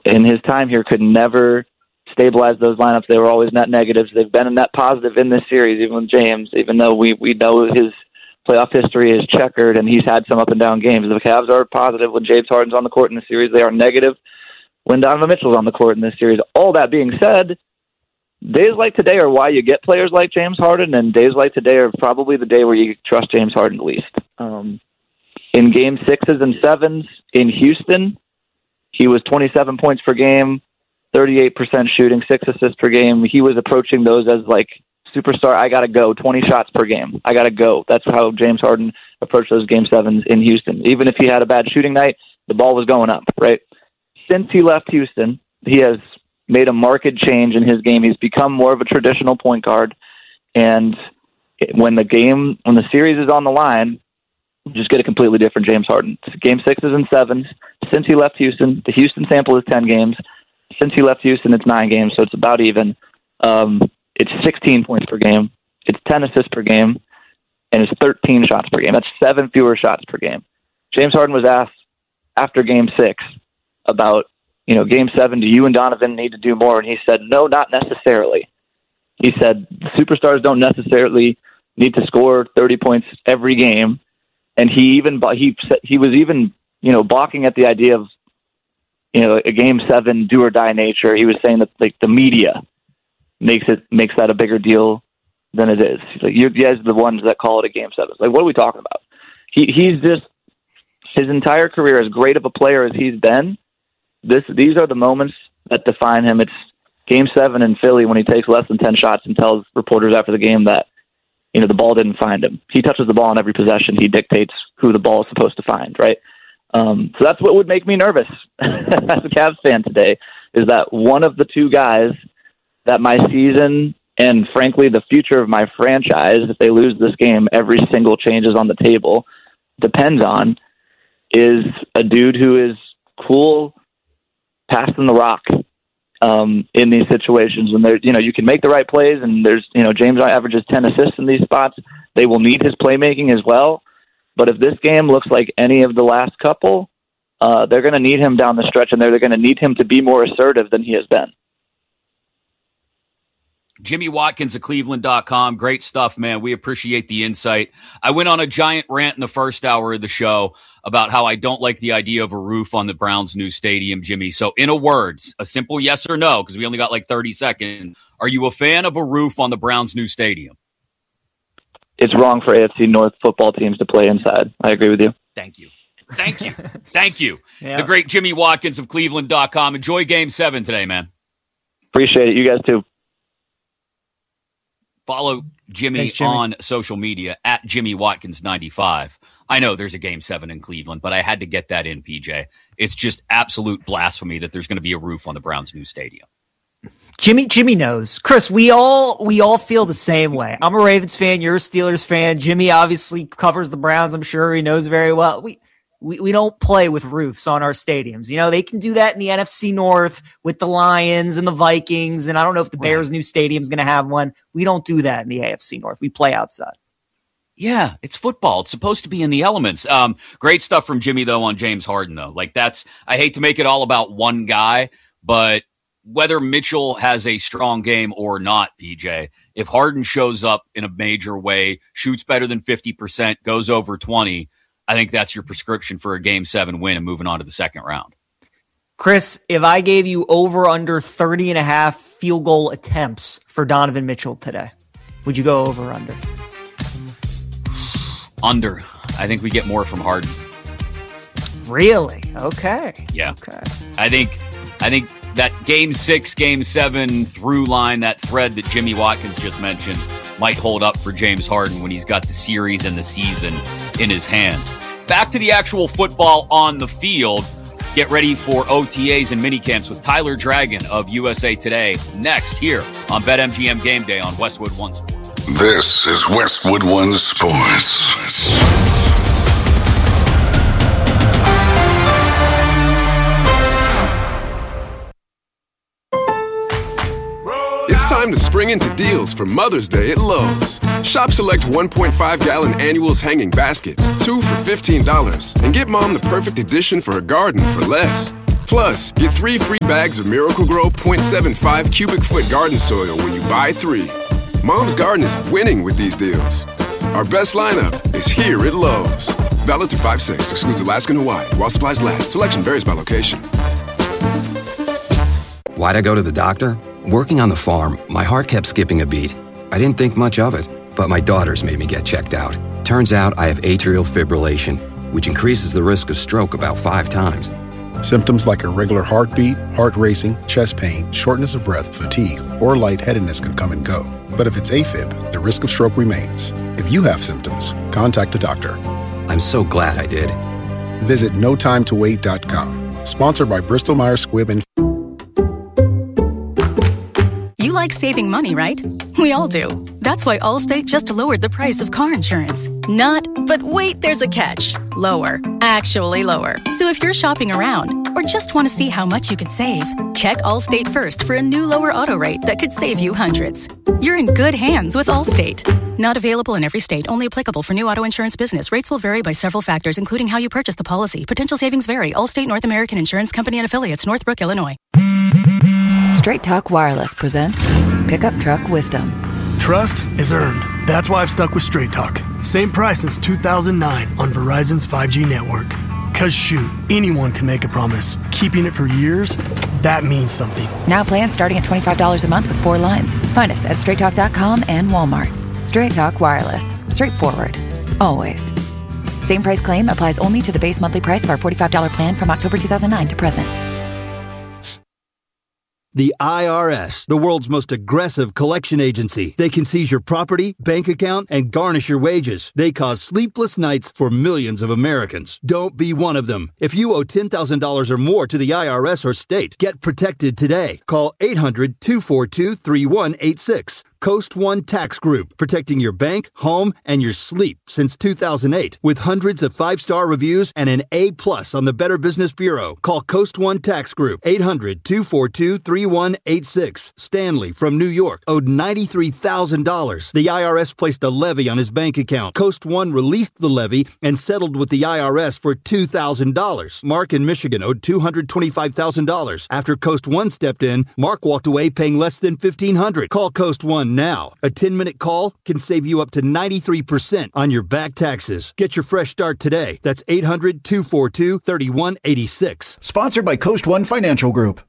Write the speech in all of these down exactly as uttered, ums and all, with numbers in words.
in his time here, could never stabilize those lineups. They were always net negatives. They've been a net positive in this series, even with James, even though we, we know his playoff history is checkered and he's had some up and down games. The Cavs are positive when James Harden's on the court in the series. They are negative when Donovan Mitchell's on the court in this series. All that being said, days like today are why you get players like James Harden, and days like today are probably the day where you trust James Harden the least. Um, in game sixes and sevens in Houston, he was twenty-seven points per game, thirty-eight percent shooting, six assists per game. He was approaching those as like superstar, I got to go, twenty shots per game. I got to go. That's how James Harden approached those game sevens in Houston. Even if he had a bad shooting night, the ball was going up, right? Since he left Houston, he has made a marked change in his game. He's become more of a traditional point guard. And when the game, when the series is on the line, you just get a completely different James Harden. Game sixes and sevens. Since he left Houston, the Houston sample is ten games. Since he left Houston, it's nine games, so it's about even. Um, it's sixteen points per game. It's ten assists per game, and it's thirteen shots per game. That's seven fewer shots per game. James Harden was asked after game six about, you know, game seven, do you and Donovan need to do more? And he said, no, not necessarily. He said, superstars don't necessarily need to score thirty points every game. And he even, he he was even, you know, balking at the idea of, you know, a game seven do or die nature. He was saying that like the media makes it, makes that a bigger deal than it is. He's like, you guys are the ones that call it a game seven. Like, what are we talking about? He he's just, his entire career, as great of a player as he's been, This these are the moments that define him. It's game seven in Philly when he takes less than ten shots and tells reporters after the game that, you know, the ball didn't find him. He touches the ball on every possession. He dictates who the ball is supposed to find, right? Um, so that's what would make me nervous as a Cavs fan today, is that one of the two guys that my season and, frankly, the future of my franchise, if they lose this game, every single change is on the table, depends on, is a dude who is cool passing the rock um, in these situations when there's, you know, you can make the right plays, and there's, you know, James averages ten assists in these spots. They will need his playmaking as well. But if this game looks like any of the last couple, uh, they're going to need him down the stretch, and they're, they're going to need him to be more assertive than he has been. Jimmy Watkins of Cleveland dot com. Great stuff, man. We appreciate the insight. I went on a giant rant in the first hour of the show about how I don't like the idea of a roof on the Browns' new stadium, Jimmy. So in a word, a simple yes or no, because we only got like thirty seconds. Are you a fan of a roof on the Browns' new stadium? It's wrong for A F C North football teams to play inside. I agree with you. Thank you. Thank you. Thank you. Yeah. The great Jimmy Watkins of Cleveland dot com. Enjoy game seven today, man. Appreciate it. You guys too. Follow Jimmy, Thanks, Jimmy. on social media at Jimmy Watkins ninety-five. I know there's a game seven in Cleveland, but I had to get that in, P J. It's just absolute blasphemy that there's going to be a roof on the Browns' new stadium. Jimmy, Jimmy knows. Chris, we all we all feel the same way. I'm a Ravens fan. You're a Steelers fan. Jimmy obviously covers the Browns. I'm sure he knows very well. We we we don't play with roofs on our stadiums. You know, they can do that in the N F C North with the Lions and the Vikings. And I don't know if the Bears' Right. new stadium is going to have one. We don't do that in the A F C North. We play outside. Yeah, it's football. It's supposed to be in the elements. Um, great stuff from Jimmy, though, on James Harden, though. Like, that's, I hate to make it all about one guy, but whether Mitchell has a strong game or not, P J, if Harden shows up in a major way, shoots better than fifty percent, goes over twenty, I think that's your prescription for a game seven win and moving on to the second round. Chris, if I gave you over under thirty and a half field goal attempts for Donovan Mitchell today, would you go over or under? Under. I think we get more from Harden. Really? Okay. Yeah. Okay. I think I think that game six, game seven through line, that thread that Jimmy Watkins just mentioned, might hold up for James Harden when he's got the series and the season in his hands. Back to the actual football on the field. Get ready for O T As and minicamps with Tyler Dragon of U S A Today next here on BetMGM Game Day on Westwood One Sports. This is Westwood One Sports. It's time to spring into deals for Mother's Day at Lowe's. Shop select one point five gallon annuals hanging baskets, two for fifteen dollars, and get mom the perfect addition for her garden for less. Plus, get three free bags of Miracle-Gro point seven five cubic foot garden soil when you buy three. Mom's Garden is winning with these deals. Our best lineup is here at Lowe's. Valid through five six. Excludes Alaska and Hawaii. While supplies last. Selection varies by location. Why'd I go to the doctor? Working on the farm, my heart kept skipping a beat. I didn't think much of it, but my daughters made me get checked out. Turns out I have atrial fibrillation, which increases the risk of stroke about five times. Symptoms like irregular heartbeat, heart racing, chest pain, shortness of breath, fatigue, or lightheadedness can come and go. But if it's AFib, the risk of stroke remains. If you have symptoms, contact a doctor. I'm so glad I did. Visit no time to wait dot com. Sponsored by Bristol Myers Squibb and... You like saving money, right? We all do. That's why Allstate just lowered the price of car insurance. Not, but wait, there's a catch. Lower. Actually lower. So if you're shopping around or just want to see how much you could save, check Allstate first for a new lower auto rate that could save you hundreds. You're in good hands with Allstate. Not available in every state. Only applicable for new auto insurance business. Rates will vary by several factors, including how you purchase the policy. Potential savings vary. Allstate North American Insurance Company and Affiliates, Northbrook, Illinois. Straight Talk Wireless presents Pickup Truck Wisdom. Trust is earned. That's why I've stuck with Straight Talk. Same price since two thousand nine on Verizon's five G network. Cause shoot, anyone can make a promise. Keeping it for years, that means something. Now plans starting at twenty-five dollars a month with four lines. Find us at straight talk dot com and Walmart. Straight Talk Wireless. Straightforward. Always. Same price claim applies only to the base monthly price of our forty-five dollars plan from October two thousand nine to present. The I R S, the world's most aggressive collection agency. They can seize your property, bank account, and garnish your wages. They cause sleepless nights for millions of Americans. Don't be one of them. If you owe ten thousand dollars or more to the I R S or state, get protected today. Call eight hundred, two four two, three one eight six. Coast One Tax Group, protecting your bank, home, and your sleep since two thousand eight. With hundreds of five-star reviews and an A plus on the Better Business Bureau. Call Coast One Tax Group, eight hundred, two four two, three one eight six. Stanley from New York owed ninety-three thousand dollars. The I R S placed a levy on his bank account. Coast One released the levy and settled with the I R S for two thousand dollars. Mark in Michigan owed two hundred twenty-five thousand dollars. After Coast One stepped in, Mark walked away paying less than fifteen hundred dollars. Call Coast One now. A ten-minute call can save you up to ninety-three percent on your back taxes. Get your fresh start today. That's eight hundred, two four two, three one eight six. Sponsored by Coast One Financial Group.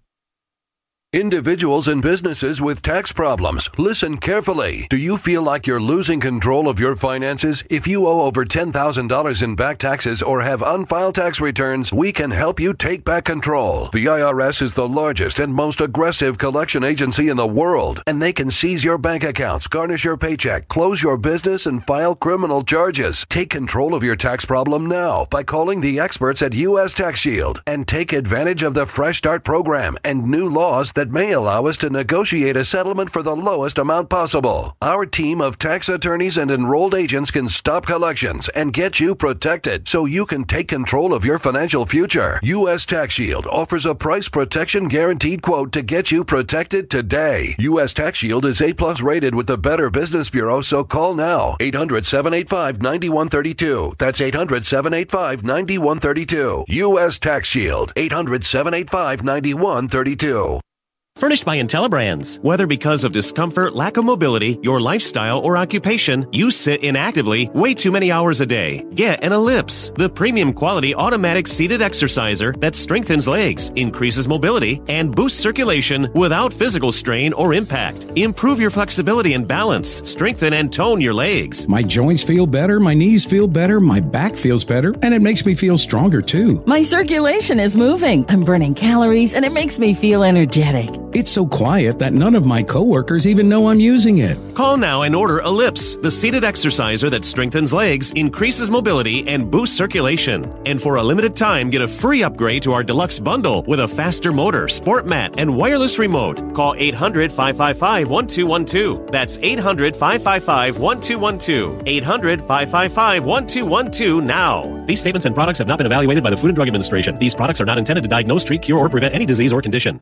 Individuals and businesses with tax problems, listen carefully. Do you feel like you're losing control of your finances? If you owe over ten thousand dollars in back taxes or have unfiled tax returns, we can help you take back control. The I R S is the largest and most aggressive collection agency in the world, and they can seize your bank accounts, garnish your paycheck, close your business, and file criminal charges. Take control of your tax problem now by calling the experts at U S Tax Shield and take advantage of the Fresh Start program and new laws that that may allow us to negotiate a settlement for the lowest amount possible. Our team of tax attorneys and enrolled agents can stop collections and get you protected so you can take control of your financial future. U S Tax Shield offers a price protection guaranteed quote to get you protected today. U S Tax Shield is A plus rated with the Better Business Bureau, so call now. eight hundred, seven eight five, nine one three two. That's eight hundred, seven eight five, nine one three two. U S Tax Shield. eight hundred, seven eight five, nine one three two. Furnished by IntelliBrands. Whether because of discomfort, lack of mobility, your lifestyle, or occupation, you sit inactively way too many hours a day. Get an Ellipse, the premium quality automatic seated exerciser that strengthens legs, increases mobility, and boosts circulation without physical strain or impact. Improve your flexibility and balance. Strengthen and tone your legs. My joints feel better, my knees feel better, my back feels better, and it makes me feel stronger too. My circulation is moving. I'm burning calories, and it makes me feel energetic. It's so quiet that none of my coworkers even know I'm using it. Call now and order Ellipse, the seated exerciser that strengthens legs, increases mobility, and boosts circulation. And for a limited time, get a free upgrade to our deluxe bundle with a faster motor, sport mat, and wireless remote. Call eight hundred, five five five, one two one two. That's eight hundred, five five five, one two one two. eight hundred, five five five, one two one two now. These statements and products have not been evaluated by the Food and Drug Administration. These products are not intended to diagnose, treat, cure, or prevent any disease or condition.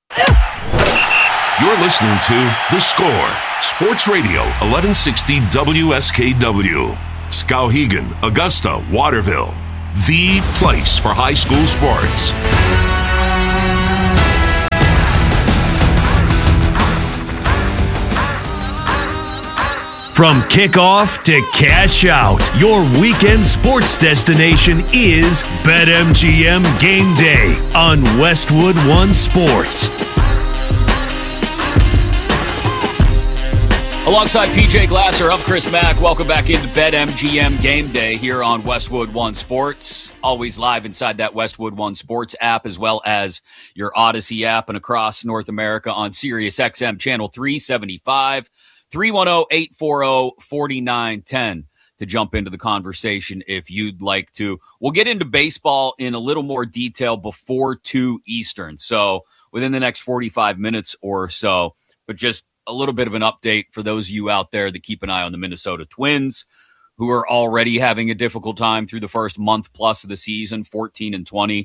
You're listening to The Score, Sports Radio, eleven sixty W S K W. Skowhegan, Augusta, Waterville. The place for high school sports. From kickoff to cash out, your weekend sports destination is BetMGM Game Day on Westwood One Sports. Alongside P J Glasser, I'm Chris Mack. Welcome back into BetMGM Game Day here on Westwood One Sports. Always live inside that Westwood One Sports app, as well as your Odyssey app and across North America on Sirius X M Channel three seventy-five. three one zero, eight four zero, four nine one zero to jump into the conversation if you'd like to. We'll get into baseball in a little more detail before two Eastern, so within the next forty-five minutes or so. But just a little bit of an update for those of you out there that keep an eye on the Minnesota Twins, who are already having a difficult time through the first month plus of the season, fourteen and twenty.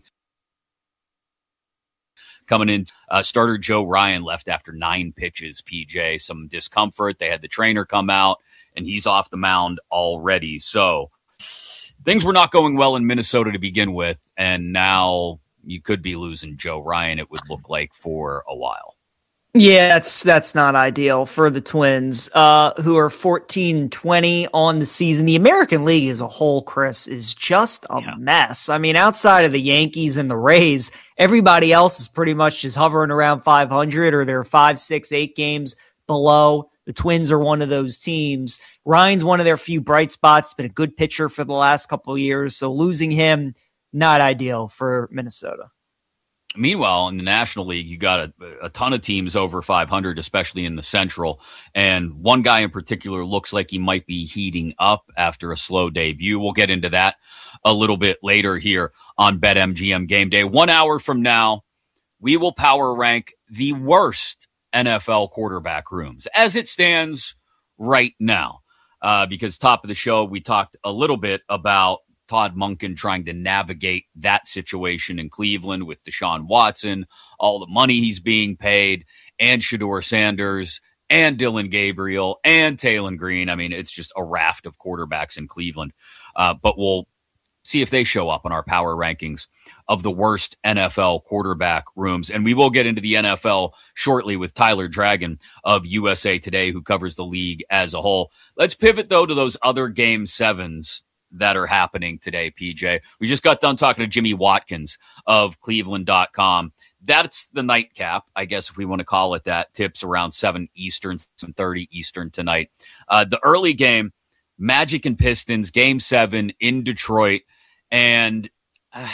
Coming in, uh, starter Joe Ryan left after nine pitches, P J. Some discomfort. They had the trainer come out, and he's off the mound already. So things were not going well in Minnesota to begin with, and now you could be losing Joe Ryan, it would look like, for a while. Yeah, that's that's not ideal for the Twins, uh, who are fourteen and twenty on the season. The American League as a whole, Chris, is just a yeah. mess. I mean, outside of the Yankees and the Rays, everybody else is pretty much just hovering around five hundred, or they're five, six, eight games below. The Twins are one of those teams. Ryan's one of their few bright spots, been a good pitcher for the last couple of years, so losing him, not ideal for Minnesota. Meanwhile, in the National League, you got a, a ton of teams over five hundred, especially in the Central. And one guy in particular looks like he might be heating up after a slow debut. We'll get into that a little bit later here on BetMGM Game Day. One hour from now, we will power rank the worst N F L quarterback rooms as it stands right now. Uh, because top of the show, we talked a little bit about Todd Monken trying to navigate that situation in Cleveland with Deshaun Watson, all the money he's being paid, and Shedeur Sanders, and Dylan Gabriel, and Taylon Green. I mean, it's just a raft of quarterbacks in Cleveland. Uh, but we'll see if they show up on our power rankings of the worst N F L quarterback rooms. And we will get into the N F L shortly with Tyler Dragon of U S A Today, who covers the league as a whole. Let's pivot, though, to those other game sevens that are happening today, P J. We just got done talking to Jimmy Watkins of Cleveland dot com. That's the nightcap, I guess, if we want to call it that. Tips around seven Eastern, seven thirty Eastern tonight. Uh, the early game, Magic and Pistons, game seven in Detroit. And uh,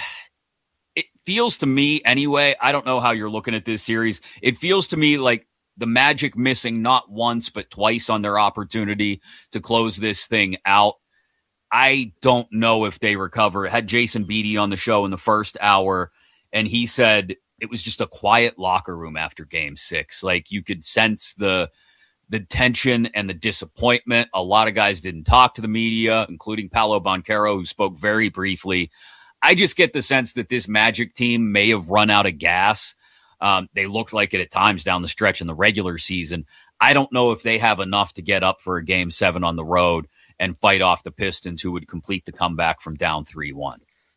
it feels to me anyway, I don't know how you're looking at this series. It feels to me like the Magic missing not once but twice on their opportunity to close this thing out. I don't know if they recover. I had Jason Beatty on the show in the first hour, and he said it was just a quiet locker room after game six. Like, you could sense the the tension and the disappointment. A lot of guys didn't talk to the media, including Paolo Banchero, who spoke very briefly. I just get the sense that this Magic team may have run out of gas. Um, they looked like it at times down the stretch in the regular season. I don't know if they have enough to get up for a game seven on the road and fight off the Pistons, who would complete the comeback from down three one.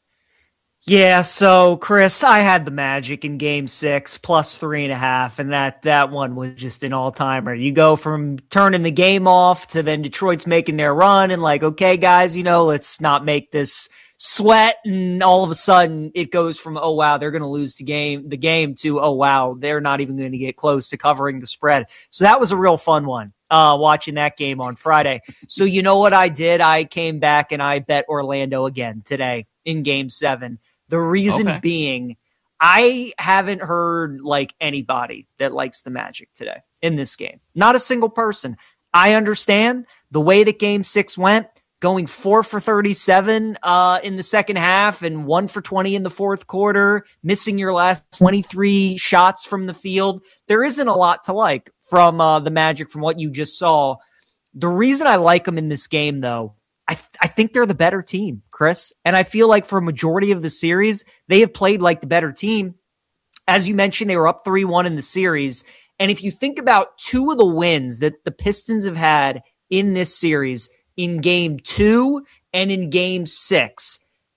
Yeah, so, Chris, I had the Magic in game six, plus three and a half, and that, that one was just an all-timer. You go from turning the game off to then Detroit's making their run and like, okay, guys, you know, let's not make this sweat, and all of a sudden it goes from, oh, wow, they're going to lose the game, the game to, oh, wow, they're not even going to get close to covering the spread. So that was a real fun one. Uh, watching that game on Friday. So you know what I did? I came back and I bet Orlando again today in game seven. The reason okay. being, I haven't heard like anybody that likes the Magic today in this game. Not a single person. I understand the way that game six went, going four for thirty-seven uh, in the second half and one for twenty in the fourth quarter, missing your last twenty-three shots from the field. There isn't a lot to like from uh, the Magic from what you just saw. The reason I like them in this game, though, I, th- I think they're the better team, Chris. And I feel like for a majority of the series, they have played like the better team. As you mentioned, they were up three one in the series. And if you think about two of the wins that the Pistons have had in this series, in game two and in game six,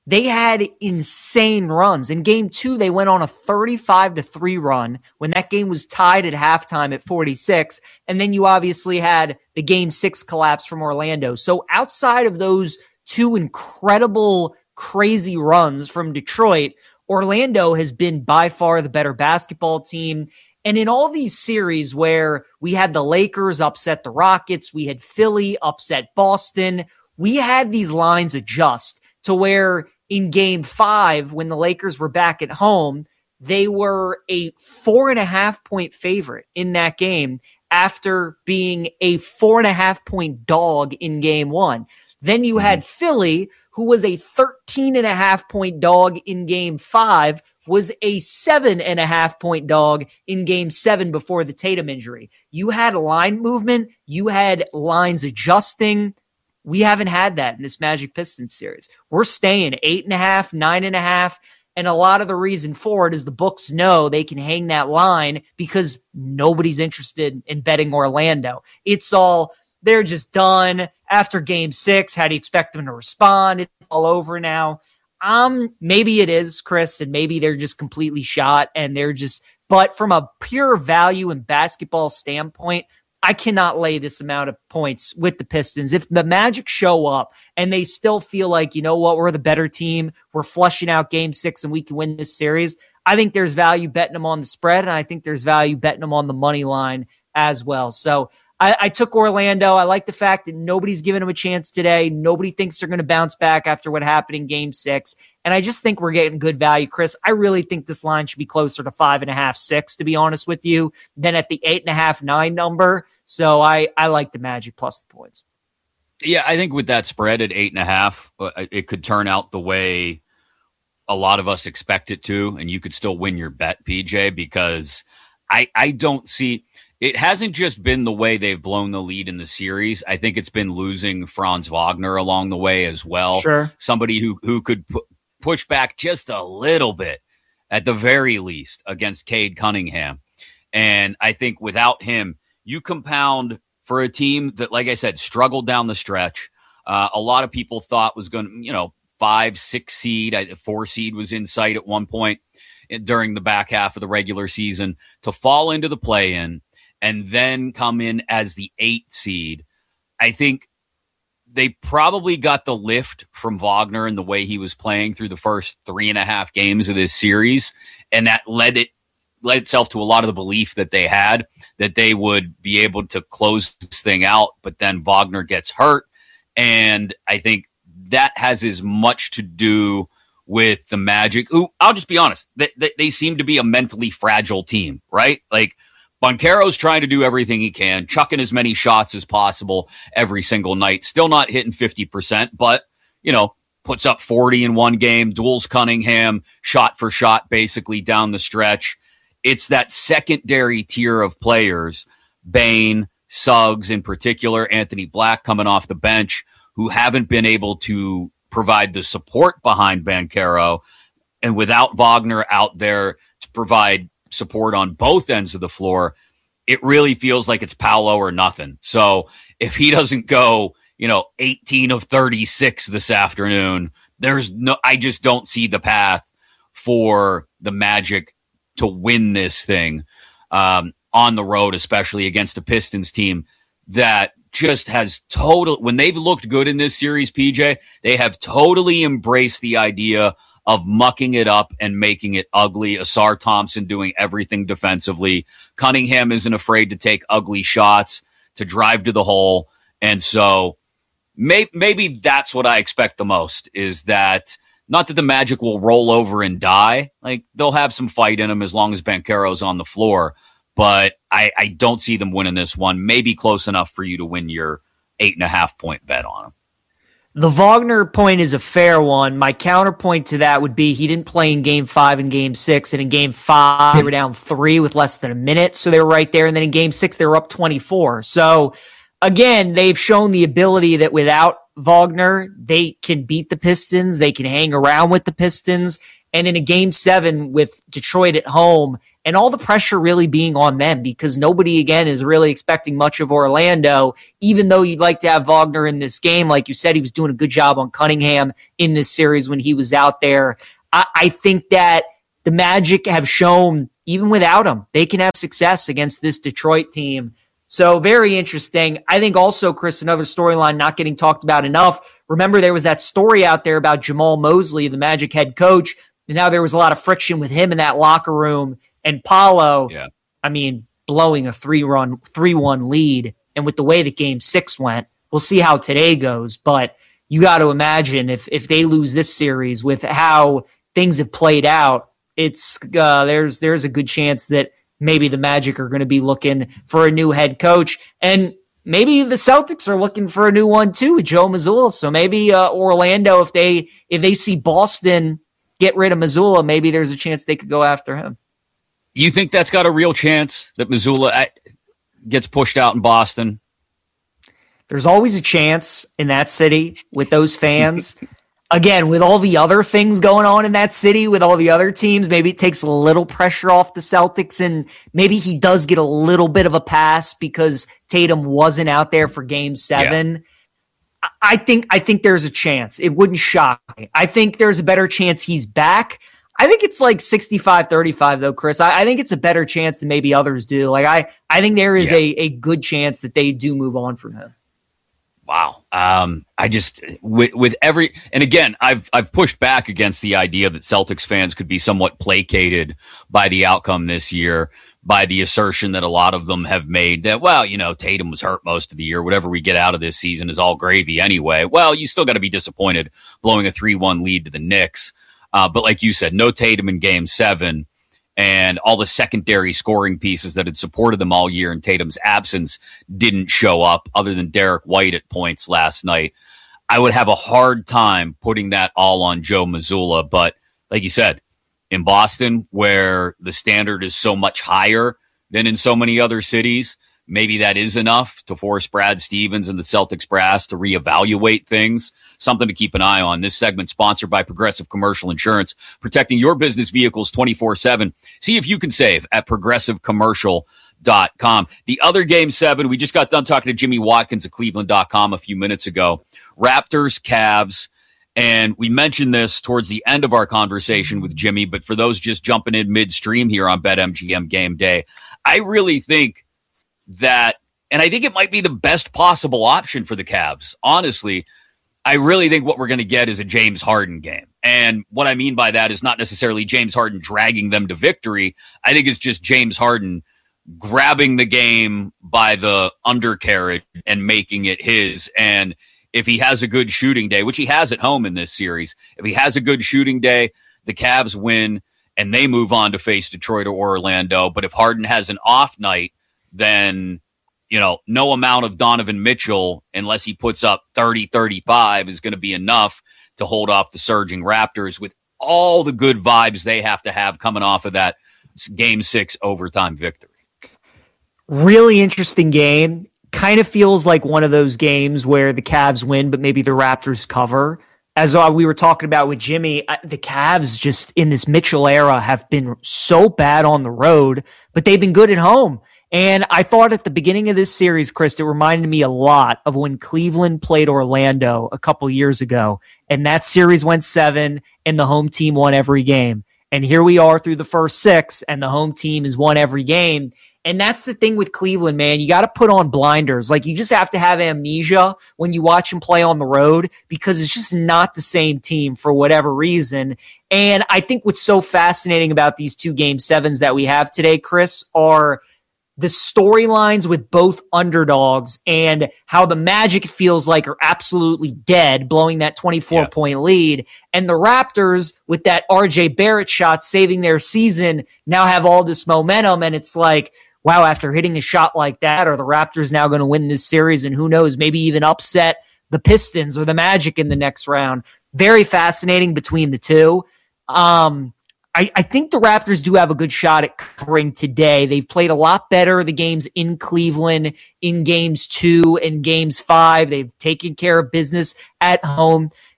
they had insane runs. In game two, they went on a thirty-five to three run when that game was tied at halftime at forty-six. And then you obviously had the game six collapse from Orlando. So outside of those two incredible, crazy runs from Detroit, Orlando has been by far the better basketball team. And in all these series where we had the Lakers upset the Rockets, we had Philly upset Boston, we had these lines adjust to where in game five, when the Lakers were back at home, they were a four and a half point favorite in that game after being a four and a half point dog in game one. Then you had Philly, who was a thirteen and a half point dog in game five, was a seven and a half point dog in game seven before the Tatum injury. You had line movement. You had lines adjusting. We haven't had that in this Magic Pistons series. We're staying eight and a half, nine and a half. And a lot of the reason for it is the books know they can hang that line because nobody's interested in betting Orlando. It's all, they're just done after game six. How do you expect them to respond? It's all over now. Um, maybe it is, Chris, and maybe they're just completely shot and they're just, but from a pure value and basketball standpoint, I cannot lay this amount of points with the Pistons. If the Magic show up and they still feel like, you know what, we're the better team, we're flushing out game six and we can win this series, I think there's value betting them on the spread, and I think there's value betting them on the money line as well. So I, I took Orlando. I like the fact that nobody's giving them a chance today. Nobody thinks they're going to bounce back after what happened in game six. And I just think we're getting good value, Chris. I really think this line should be closer to five and a half, six, to be honest with you, than at the eight and a half, nine number. So I, I like the Magic plus the points. Yeah, I think with that spread at eight and a half, it could turn out the way a lot of us expect it to, and you could still win your bet, P J, because I, I don't see... It hasn't just been the way they've blown the lead in the series. I think it's been losing Franz Wagner along the way as well. Sure. Somebody who, who could pu- push back just a little bit, at the very least, against Cade Cunningham. And I think without him, you compound for a team that, like I said, struggled down the stretch. Uh, a lot of people thought was going to, you know, five, six seed, four seed was in sight at one point during the back half of the regular season, to fall into the play-in and then come in as the eight seed. I think they probably got the lift from Wagner and the way he was playing through the first three and a half games of this series. And that led it, led itself to a lot of the belief that they had that they would be able to close this thing out. But then Wagner gets hurt. And I think that has as much to do with the Magic, who, I'll just be honest, they, they, they seem to be a mentally fragile team, right? Like, Banchero's trying to do everything he can, chucking as many shots as possible every single night. Still not hitting fifty percent, but, you know, puts up forty in one game, duels Cunningham, shot for shot, basically down the stretch. It's that secondary tier of players, Bane, Suggs in particular, Anthony Black coming off the bench, who haven't been able to provide the support behind Banchero. And without Wagner out there to provide support on both ends of the floor, it really feels like it's Paolo or nothing. So if he doesn't go, you know, eighteen of thirty-six this afternoon, there's no, I just don't see the path for the Magic to win this thing um, on the road, especially against a Pistons team that just has total, when they've looked good in this series, P J, they have totally embraced the idea of mucking it up and making it ugly. Asar Thompson doing everything defensively. Cunningham isn't afraid to take ugly shots, to drive to the hole. And so may- maybe that's what I expect the most, is that not that the Magic will roll over and die. Like, they'll have some fight in them as long as Banchero's on the floor. But I, I don't see them winning this one. Maybe close enough for you to win your eight and a half point bet on them. The Wagner point is a fair one. My counterpoint to that would be he didn't play in game five and game six. And in game five, they were down three with less than a minute. So they were right there. And then in game six, they were up twenty-four. So again, they've shown the ability that without Wagner, they can beat the Pistons. They can hang around with the Pistons. And in a game seven with Detroit at home and all the pressure really being on them because nobody, again, is really expecting much of Orlando, even though you'd like to have Wagner in this game. Like you said, he was doing a good job on Cunningham in this series when he was out there. I, I think that the Magic have shown, even without him, they can have success against this Detroit team. So very interesting. I think also, Chris, another storyline not getting talked about enough. Remember, there was that story out there about Jamal Mosley, the Magic head coach, and now there was a lot of friction with him in that locker room. And Paolo, yeah. I mean, blowing a three-run, three-one lead. And with the way that game six went, we'll see how today goes. But you got to imagine if if they lose this series with how things have played out, it's uh, there's there's a good chance that maybe the Magic are going to be looking for a new head coach. And maybe the Celtics are looking for a new one too with Joe Mazzulla. So maybe uh, Orlando, if they if they see Boston get rid of Mazzulla, maybe there's a chance they could go after him. You think that's got a real chance that Mazzulla gets pushed out in Boston? There's always a chance in that city with those fans. Again, with all the other things going on in that city, with all the other teams, maybe it takes a little pressure off the Celtics, and maybe he does get a little bit of a pass because Tatum wasn't out there for game seven. Yeah. I think I think there's a chance. It wouldn't shock me. I think there's a better chance he's back. I think it's like sixty-five thirty-five, though, Chris. I, I think it's a better chance than maybe others do. Like I, I think there is yeah. a, a good chance that they do move on from him. Wow. Um, I just, with, with every, and again, I've, I've pushed back against the idea that Celtics fans could be somewhat placated by the outcome this year, by the assertion that a lot of them have made that, well, you know, Tatum was hurt most of the year. Whatever we get out of this season is all gravy anyway. Well, you still got to be disappointed blowing a three one lead to the Knicks. Uh, but like you said, no Tatum in game seven. And all the secondary scoring pieces that had supported them all year in Tatum's absence didn't show up other than Derek White at points last night. I would have a hard time putting that all on Joe Mazzulla. But like you said, in Boston, where the standard is so much higher than in so many other cities, maybe that is enough to force Brad Stevens and the Celtics brass to reevaluate things. Something to keep an eye on. This segment sponsored by Progressive Commercial Insurance, protecting your business vehicles twenty-four seven. See if you can save at progressive commercial dot com. The other game seven, we just got done talking to Jimmy Watkins of Cleveland dot com a few minutes ago. Raptors, Cavs, and we mentioned this towards the end of our conversation with Jimmy, but for those just jumping in midstream here on BetMGM Game Day, I really think that, and I think it might be the best possible option for the Cavs. Honestly, I really think what we're going to get is a James Harden game. And what I mean by that is not necessarily James Harden dragging them to victory. I think it's just James Harden grabbing the game by the undercarriage and making it his. And if he has a good shooting day, which he has at home in this series, if he has a good shooting day, the Cavs win and they move on to face Detroit or Orlando. But if Harden has an off night, then, you know, no amount of Donovan Mitchell, unless he puts up thirty thirty-five, is going to be enough to hold off the surging Raptors with all the good vibes they have to have coming off of that game six overtime victory. Really interesting game. Kind of feels like one of those games where the Cavs win, but maybe the Raptors cover. As uh, we were talking about with Jimmy, uh, the Cavs just in this Mitchell era have been so bad on the road, but they've been good at home. And I thought at the beginning of this series, Chris, it reminded me a lot of when Cleveland played Orlando a couple years ago. And that series went seven and the home team won every game. And here we are through the first six and the home team has won every game. And that's the thing with Cleveland, man. You got to put on blinders. Like, you just have to have amnesia when you watch them play on the road because it's just not the same team for whatever reason. And I think what's so fascinating about these two game sevens that we have today, Chris, are the storylines with both underdogs and how the Magic feels like are absolutely dead, blowing that twenty-four point yeah. lead. And the Raptors, with that R J Barrett shot saving their season, now have all this momentum. And it's like, wow, after hitting a shot like that, are the Raptors now going to win this series? And who knows, maybe even upset the Pistons or the Magic in the next round. Very fascinating between the two. Um, I, I think the Raptors do have a good shot at covering today. They've played a lot better the games in Cleveland, in games two and games five. They've taken care of business at home.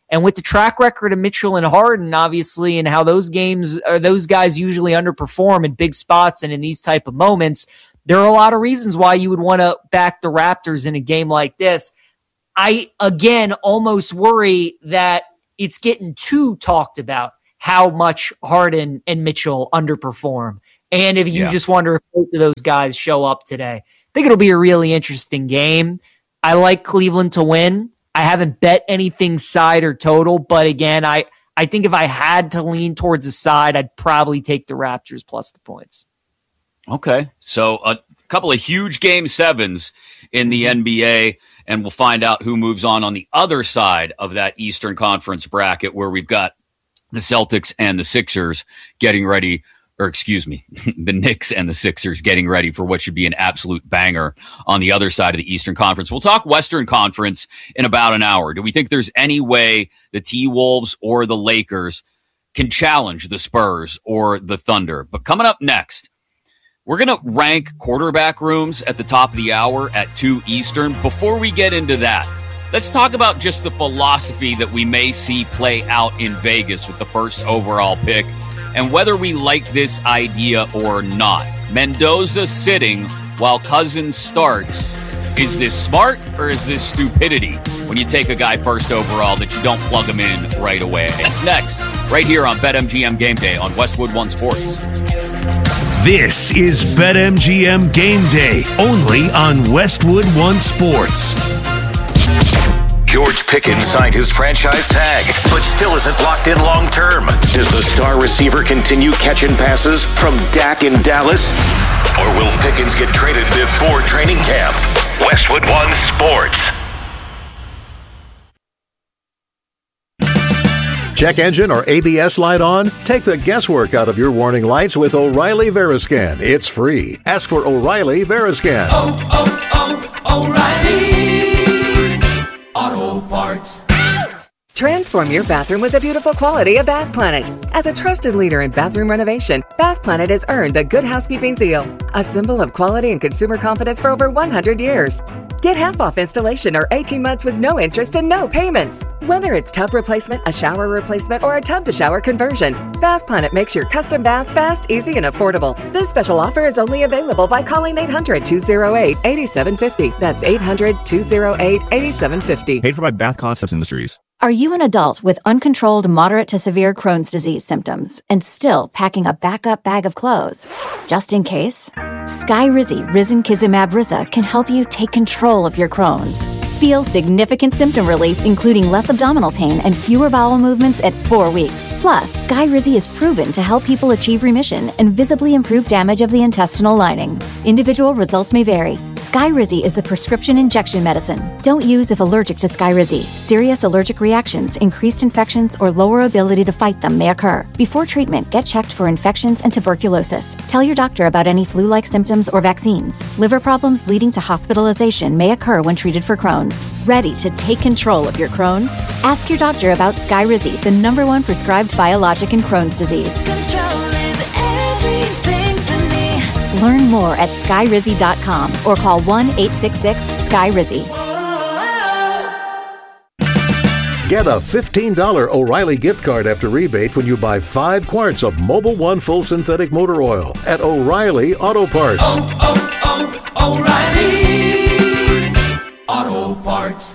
And with the track record of Mitchell and Harden, obviously, and how those games or those guys usually underperform in big spots and in these type of moments, there are a lot of reasons why you would want to back the Raptors in a game like this. I, again, almost worry that it's getting too talked about how much Harden and Mitchell underperform. And if you yeah. just wonder if both of those guys show up today, I think it'll be a really interesting game. I like Cleveland to win. I haven't bet anything side or total, but again, I, I think if I had to lean towards a side, I'd probably take the Raptors plus the points. Okay, so a couple of huge game sevens in the N B A, and we'll find out who moves on on the other side of that Eastern Conference bracket where we've got the Celtics and the Sixers getting ready, or excuse me, the Knicks and the Sixers getting ready for what should be an absolute banger on the other side of the Eastern Conference. We'll talk Western Conference in about an hour. Do we think there's any way the T-Wolves or the Lakers can challenge the Spurs or the Thunder? But coming up next, we're going to rank quarterback rooms at the top of the hour at two Eastern. Before we get into that, let's talk about just the philosophy that we may see play out in Vegas with the first overall pick and whether we like this idea or not. Mendoza sitting while Cousins starts. Is this smart or is this stupidity when you take a guy first overall that you don't plug him in right away? That's next, right here on BetMGM Game Day on Westwood One Sports. This is BetMGM Game Day, only on Westwood One Sports. George Pickens signed his franchise tag, but still isn't locked in long term. Does the star receiver continue catching passes from Dak in Dallas? Or will Pickens get traded before training camp? Westwood One Sports. Check engine or A B S light on? Take the guesswork out of your warning lights with O'Reilly Veriscan. It's free. Ask for O'Reilly Veriscan. Oh, oh, oh, O'Reilly Auto Parts. Transform your bathroom with the beautiful quality of Bath Planet. As a trusted leader in bathroom renovation, Bath Planet has earned the Good Housekeeping seal, a symbol of quality and consumer confidence for over one hundred years. Get half off installation or eighteen months with no interest and no payments. Whether it's tub replacement, a shower replacement, or a tub-to-shower conversion, Bath Planet makes your custom bath fast, easy, and affordable. This special offer is only available by calling eight hundred, two oh eight, eight seven five oh. That's eight hundred, two oh eight, eight seven five oh. Paid for by Bath Concepts Industries. Are you an adult with uncontrolled moderate to severe Crohn's disease symptoms and still packing a backup bag of clothes? Just in case? Skyrizi Risankizumab Riza can help you take control of your Crohn's. Feel significant symptom relief, including less abdominal pain and fewer bowel movements at four weeks. Plus, Skyrizi is proven to help people achieve remission and visibly improve damage of the intestinal lining. Individual results may vary. Skyrizi is a prescription injection medicine. Don't use if allergic to Skyrizi. Serious allergic reactions, increased infections, or lower ability to fight them may occur. Before treatment, get checked for infections and tuberculosis. Tell your doctor about any flu-like symptoms or vaccines. Liver problems leading to hospitalization may occur when treated for Crohn's. Ready to take control of your Crohn's? Ask your doctor about Skyrizi, the number one prescribed biologic in Crohn's disease. Control is everything to me. Learn more at skyrizi dot com or call one eight six six sky rizi. Get a fifteen dollars O'Reilly gift card after rebate when you buy five quarts of Mobil One Full Synthetic Motor Oil at O'Reilly Auto Parts. Oh, oh, oh, O'Reilly Auto Parts.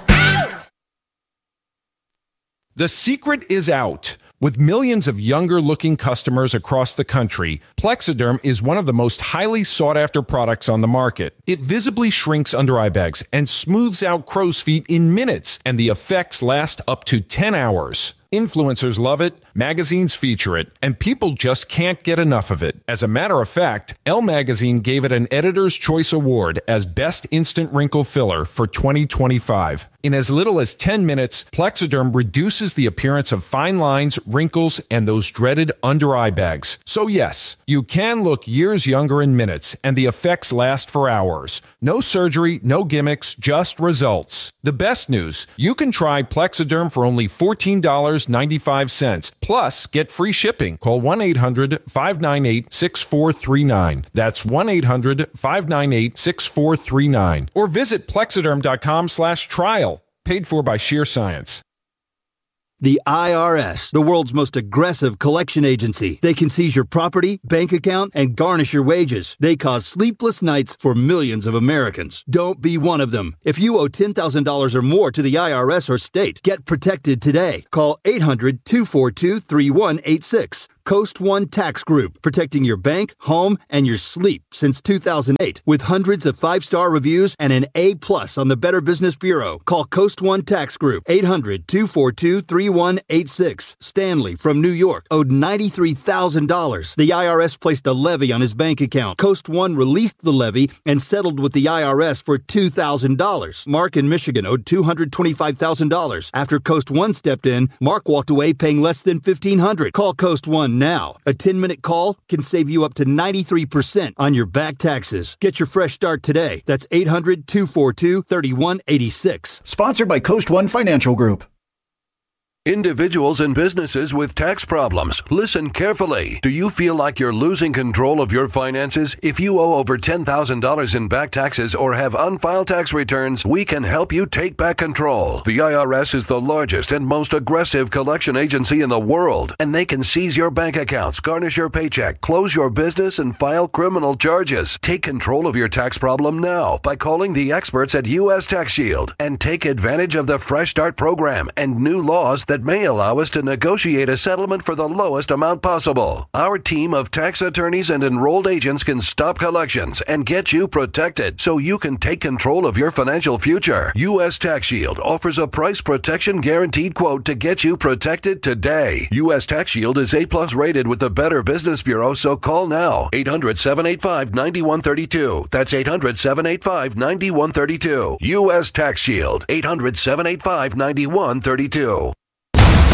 The secret is out. With millions of younger-looking customers across the country, Plexiderm is one of the most highly sought-after products on the market. It visibly shrinks under-eye bags and smooths out crow's feet in minutes, and the effects last up to ten hours. Influencers love it, magazines feature it, and people just can't get enough of it. As a matter of fact, Elle Magazine gave it an Editor's Choice Award as Best Instant Wrinkle Filler for twenty twenty-five. In as little as ten minutes, Plexiderm reduces the appearance of fine lines, wrinkles, and those dreaded under-eye bags. So yes, you can look years younger in minutes, and the effects last for hours. No surgery, no gimmicks, just results. The best news, you can try Plexiderm for only fourteen dollars and ninety-five cents. Plus, get free shipping. Call one eight hundred, five nine eight, six four three nine. That's one eight hundred, five nine eight, six four three nine. Or visit plexiderm dot com slash trial. Paid for by Sheer Science. The I R S, the world's most aggressive collection agency. They can seize your property, bank account, and garnish your wages. They cause sleepless nights for millions of Americans. Don't be one of them. If you owe ten thousand dollars or more to the I R S or state, get protected today. Call eight hundred, two four two, three one eight six. Coast One Tax Group, protecting your bank, home, and your sleep since two thousand eight. With hundreds of five-star reviews and an A plus on the Better Business Bureau. Call Coast One Tax Group, eight hundred, two four two, three one eight six. Stanley from New York owed ninety-three thousand dollars. The I R S placed a levy on his bank account. Coast One released the levy and settled with the I R S for two thousand dollars. Mark in Michigan owed two hundred twenty-five thousand dollars. After Coast One stepped in, Mark walked away paying less than fifteen hundred dollars. Call Coast One now. A ten-minute call can save you up to ninety-three percent on your back taxes. Get your fresh start today. That's eight hundred, two four two, three one eight six. Sponsored by Coast One Financial Group. Individuals and businesses with tax problems, listen carefully. Do you feel like you're losing control of your finances? If you owe over ten thousand dollars in back taxes or have unfiled tax returns, we can help you take back control. The I R S is the largest and most aggressive collection agency in the world, and they can seize your bank accounts, garnish your paycheck, close your business, and file criminal charges. Take control of your tax problem now by calling the experts at U S Tax Shield and take advantage of the Fresh Start program and new laws that that may allow us to negotiate a settlement for the lowest amount possible. Our team of tax attorneys and enrolled agents can stop collections and get you protected so you can take control of your financial future. U S Tax Shield offers a price protection guaranteed quote to get you protected today. U S Tax Shield is A plus rated with the Better Business Bureau, so call now. eight hundred, seven eight five, nine one three two. That's eight hundred, seven eight five, nine one three two. U S Tax Shield. eight hundred, seven eight five, nine one three two.